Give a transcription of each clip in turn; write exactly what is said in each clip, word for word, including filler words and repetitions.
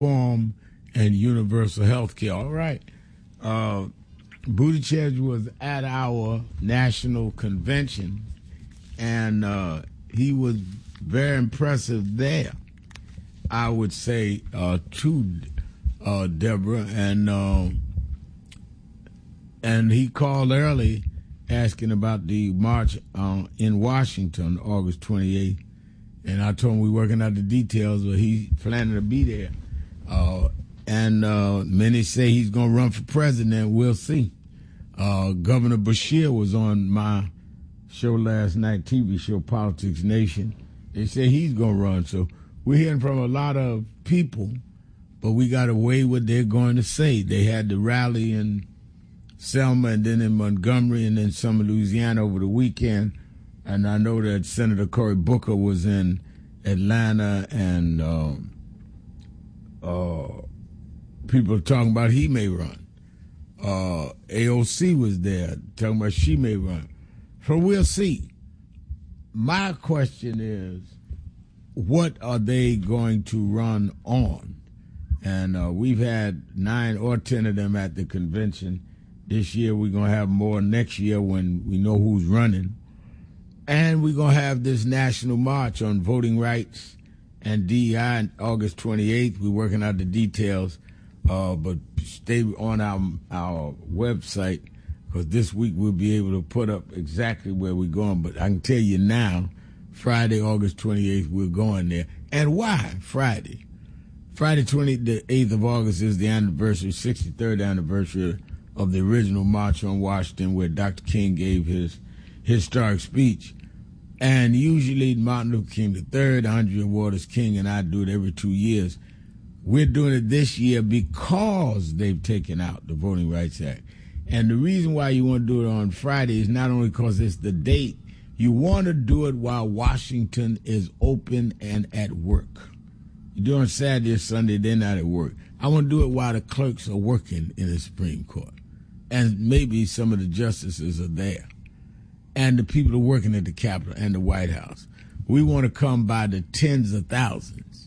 reform and universal health care. All right. Uh, Buttigieg was at our national convention, and uh, he was very impressive there, I would say, uh, to uh, Deborah. And, uh, and he called early asking about the march uh, in Washington, August twenty-eighth. And I told him we were working out the details, but he's planning to be there. Uh, and uh, many say he's going to run for president. We'll see. Uh, Governor Beshear was on my show last night, T V show, Politics Nation. They say he's going to run. So we're hearing from a lot of people, but we got to weigh what they're going to say. They had the rally in Selma and then in Montgomery and then some in Louisiana over the weekend. And I know that Senator Cory Booker was in Atlanta, and uh, uh, people are talking about he may run. Uh, A O C was there talking about she may run. So we'll see. My question is, what are they going to run on? And uh, we've had nine or ten of them at the convention. This year we're going to have more next year when we know who's running. And we're going to have this national march on voting rights and D E I on August twenty-eighth. We're working out the details, uh, but stay on our, our website, because this week we'll be able to put up exactly where we're going. But I can tell you now, Friday, August twenty-eighth, we're going there. And why Friday? Friday, twenty-eighth of August is the anniversary, sixty-third anniversary of the original March on Washington, where Doctor King gave his historic speech. And usually Martin Luther King the third, Andrea Waters King, and I do it every two years. We're doing it this year because they've taken out the Voting Rights Act. And the reason why you want to do it on Friday is not only because it's the date, you want to do it while Washington is open and at work. You do it on Saturday or Sunday, they're not at work. I want to do it while the clerks are working in the Supreme Court. And maybe some of the justices are there. And the people are working at the Capitol and the White House. We want to come by the tens of thousands.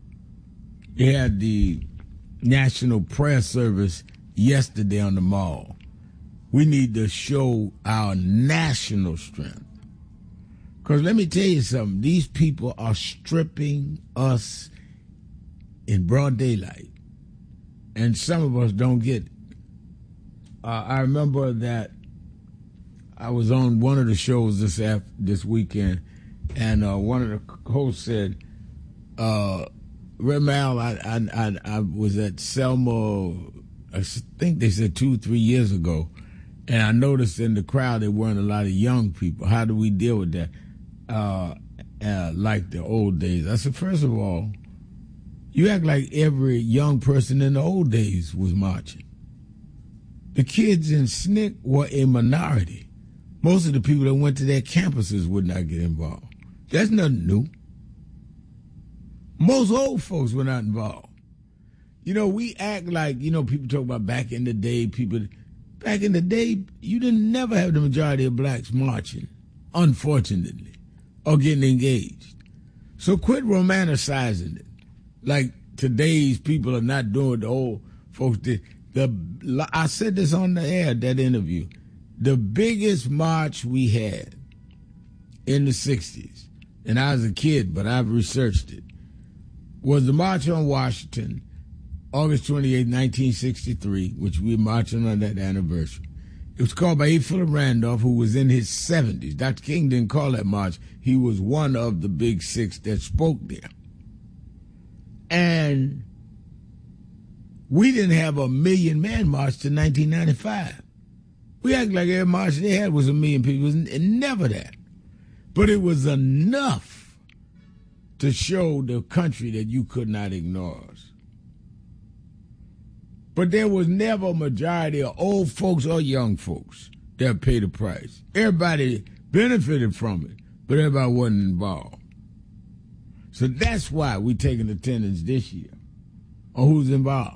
You had the National Prayer Service yesterday on the Mall. We need to show our national strength. Because let me tell you something. These people are stripping us in broad daylight. And some of us don't get it. Uh, I remember that I was on one of the shows this af- this weekend, and uh, one of the hosts said, uh, Remal, I, I, I, I was at Selma, I think they said two, three years ago, and I noticed in the crowd there weren't a lot of young people. How do we deal with that? Uh, uh, like the old days. I said, first of all, you act like every young person in the old days was marching. The kids in S N C C were a minority. Most of the people that went to their campuses would not get involved. That's nothing new. Most old folks were not involved. You know, we act like, you know, people talk about back in the day, people, back in the day, you didn't never have the majority of blacks marching, unfortunately, or getting engaged. So quit romanticizing it. Like today's people are not doing what the old folks did. The, I said this on the air, that interview. The biggest march we had in the sixties, and I was a kid, but I've researched it, was the March on Washington, August twenty-eighth, nineteen sixty-three, which we're marching on that anniversary. It was called by A. Philip Randolph, who was in his seventies. Doctor King didn't call that march. He was one of the big six that spoke there. And we didn't have a million man march till nineteen ninety-five. We act like every march they had was a million people. It was never that. But it was enough to show the country that you could not ignore us. But there was never a majority of old folks or young folks that paid the price. Everybody benefited from it, but everybody wasn't involved. So that's why we're taking attendance this year on who's involved.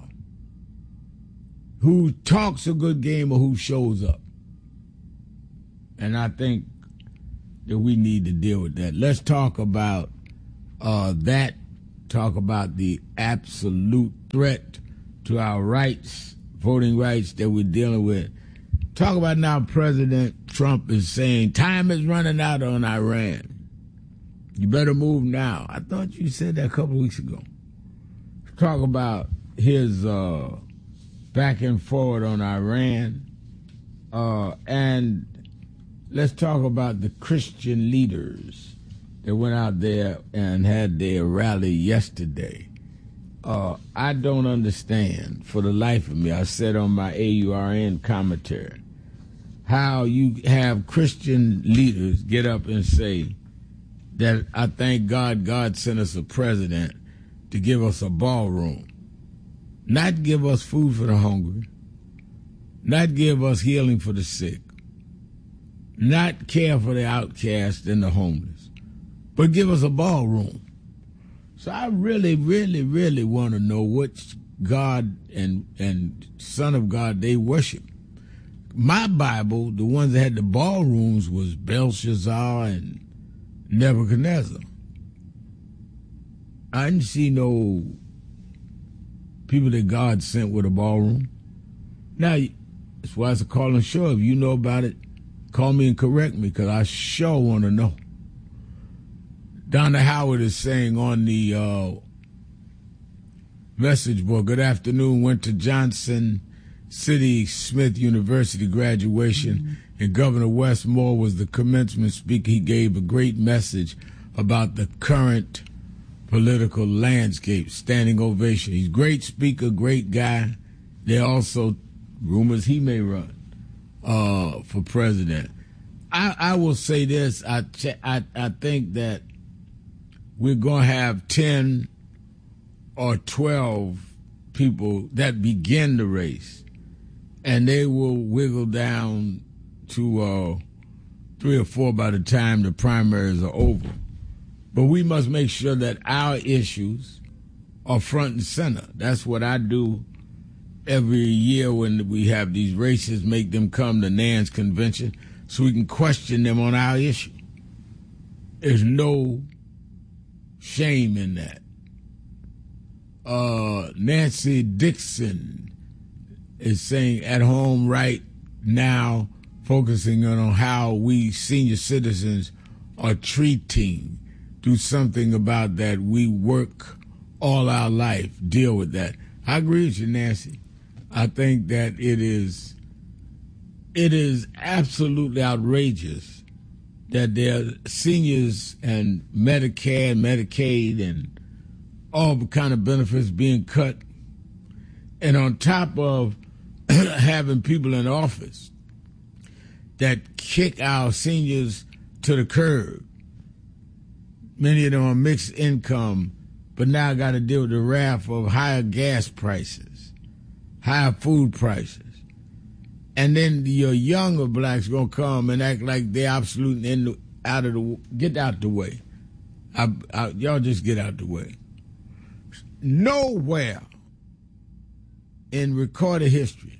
Who talks a good game or who shows up. And I think that we need to deal with that. Let's talk about uh, that talk about the absolute threat to our rights, voting rights that we're dealing with. Talk about now President Trump is saying time is running out on Iran. You better move now. I thought you said that a couple of weeks ago. Talk about his uh, back and forward on Iran. Uh, and let's talk about the Christian leaders that went out there and had their rally yesterday. Uh, I don't understand for the life of me, I said on my A U R N commentary, how you have Christian leaders get up and say that I thank God God sent us a president to give us a ballroom, not give us food for the hungry, not give us healing for the sick, not care for the outcast and the homeless, but give us a ballroom. So I really, really, really want to know which God and, and Son of God they worship. My Bible, the ones that had the ballrooms was Belshazzar and Nebuchadnezzar. I didn't see no people that God sent with a ballroom. Now, that's why it's a call and show. If you know about it, call me and correct me, because I sure want to know. Donna Howard is saying on the uh, message board, good afternoon, went to Johnson City Smith University graduation, mm-hmm. and Governor Wes Moore was the commencement speaker. He gave a great message about the current political landscape, standing ovation. He's a great speaker, great guy. There are also rumors he may run uh, for president. I, I will say this, I, I, I think that we're going to have ten or twelve people that begin the race, and they will wiggle down to uh, three or four by the time the primaries are over. But we must make sure that our issues are front and center. That's what I do every year when we have these races, make them come to Nan's convention so we can question them on our issue. There's no shame in that. Uh, Nancy Dixon is saying at home right now, focusing on how we senior citizens are treating. Do something about that. We work all our life, deal with that. I agree with you, Nancy. I think that it is, it is absolutely outrageous that there are seniors and Medicare and Medicaid and all the kind of benefits being cut. And on top of having people in office that kick our seniors to the curb, many of them are mixed income, but now got to deal with the wrath of higher gas prices, higher food prices. And then your younger blacks going to come and act like they're absolutely in the, out of the, get out the way. I, I, y'all just get out the way. Nowhere in recorded history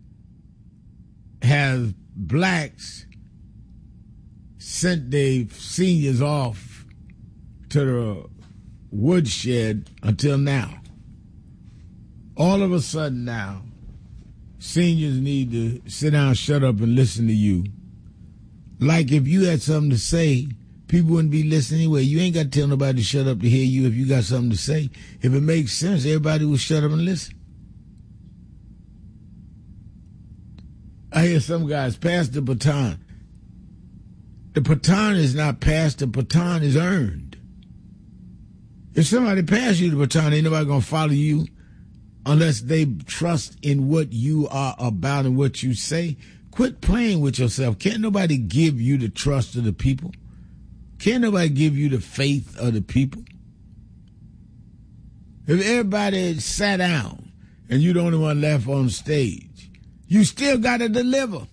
has blacks sent their seniors off to the woodshed until now. All of a sudden now, seniors need to sit down, shut up, and listen to you. Like if you had something to say, people wouldn't be listening anyway. You ain't got to tell nobody to shut up to hear you if you got something to say. If it makes sense, everybody will shut up and listen. I hear some guys pass the baton. The baton is not passed, the baton is earned. If somebody passes you the baton, ain't nobody going to follow you unless they trust in what you are about and what you say. Quit playing with yourself. Can't nobody give you the trust of the people? Can't nobody give you the faith of the people? If everybody sat down and you're the only one left on stage, you still got to deliver.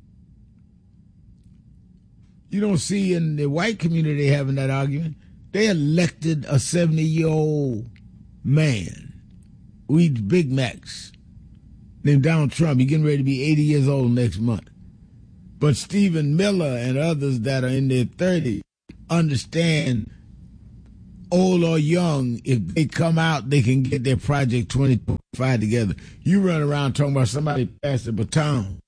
You don't see in the white community having that argument. They elected a seventy-year-old man who eats Big Macs named Donald Trump. He's getting ready to be eighty years old next month. But Stephen Miller and others that are in their thirties understand old or young, if they come out, they can get their Project twenty twenty-five together. You run around talking about somebody passed the baton.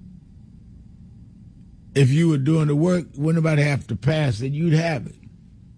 If you were doing the work, wouldn't nobody have to pass it, you'd have it.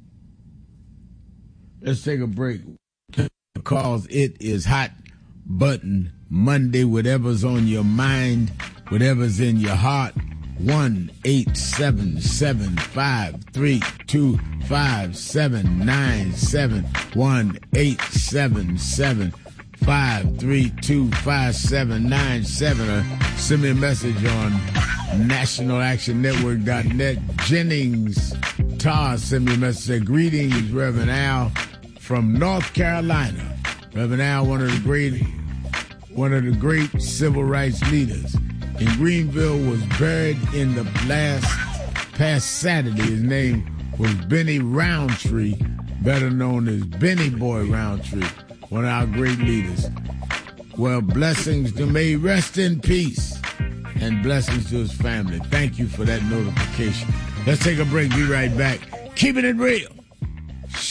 Let's take a break because it is Hot Button Monday. Whatever's on your mind, whatever's in your heart, one eight seven seven five three two five seven nine seven, one eight seven seven five three two five seven nine seven, or send me a message on national action network dot net. Jennings Todd sent me a message, said, greetings, Reverend Al from North Carolina. Reverend Al, one of the great, one of the great civil rights leaders in Greenville, was buried in the last past Saturday. His name was Benny Roundtree, better known as Benny Boy Roundtree, one of our great leaders. Well, blessings to may rest in peace, and blessings to his family. Thank you for that notification. Let's take a break. Be right back. Keeping it real.